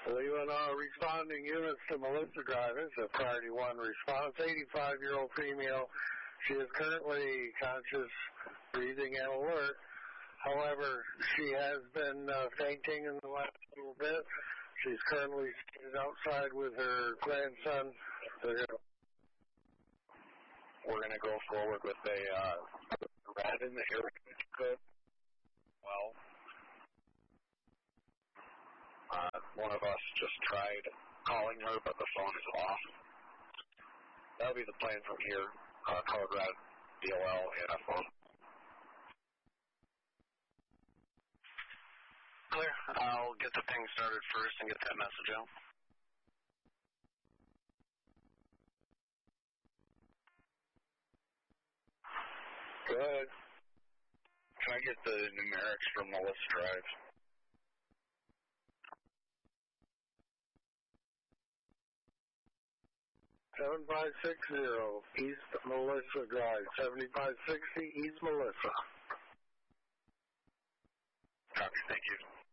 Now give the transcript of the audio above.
Leaving responding units to Melissa Drive. It's a priority 1 response. 85-year-old female. She is currently conscious, breathing, and alert. However, she has been fainting in the last little bit. She's currently seated outside with her grandson. We're going to go forward with a rat in the area code. Well, one of us just tried calling her, but the phone is off. That'll be the plan from here. Code rat, DOL, and a phone. Clear. I'll get the ping started first and get that message out. Good. Can I get the numerics from Melissa Drive? $7560 East Melissa Drive. 7560 East Melissa. Copy. Thank you.